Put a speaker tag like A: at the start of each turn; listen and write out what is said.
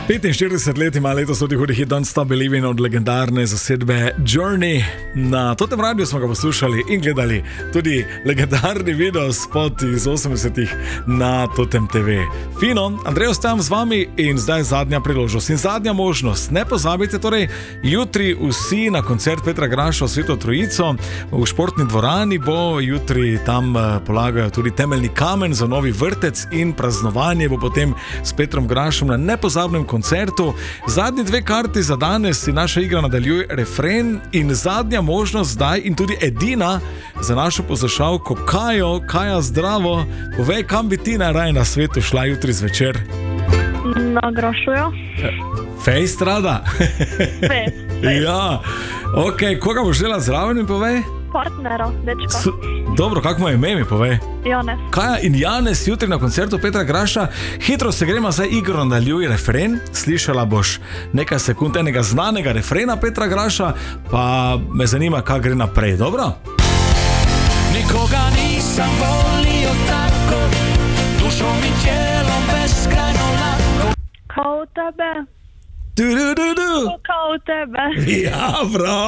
A: 45 let ima letos tudi hudi hit Don't Stop Believing od legendarne zasedbe Journey. Na Totem radiju smo ga poslušali in gledali tudi legendarni video spot iz 80-ih na Totem TV. Fino, Andrej, ostajam z vami in zdaj zadnja priložnost in zadnja možnost. Ne pozabite torej, jutri vsi na koncert Petra Graša v Sveto Trojico v športni dvorani bo jutri tam polagajo tudi temeljni kamen za novi vrtec in praznovanje bo potem s Petrom Grašom na nepozabnem koncertu. Zadnji dve karti za danes in naša igra nadaljuje refren in zadnja možnost zdaj in tudi edina za našo poslušalko Kaja zdravo. Povej, kam bi ti najraje na svetu šla jutri zvečer?
B: Na Grašujo.
A: Fejst rada?
B: Fejst.
A: Ja, ok, koga boš žela zraven in povej?
B: Partnera, dečka.
A: Dobro, kako mu je ime, mi povej?
B: Janez.
A: Kaja in Janez jutri na koncertu Petra Graša. Hitro se gremo zdaj igro nadaljuje refren. Slišala boš nekaj sekund enega znanega refrena Petra Graša, pa me zanima, kaj gre naprej, dobro?
C: Nikoga nisam volio tako, dušom i tijelom beskrajno lako.
B: Kao tebe.
A: Du.
B: Kao tebe.
A: Ja, bravo.